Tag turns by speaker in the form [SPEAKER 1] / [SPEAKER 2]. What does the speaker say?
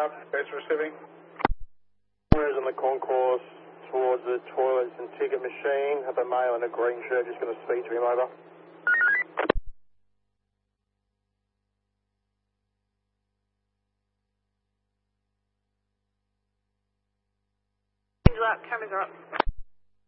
[SPEAKER 1] It's receiving.
[SPEAKER 2] Where's in the concourse towards the toilets and ticket machine. Have a male in a green shirt just going to speak to him over.
[SPEAKER 3] Cameras are up.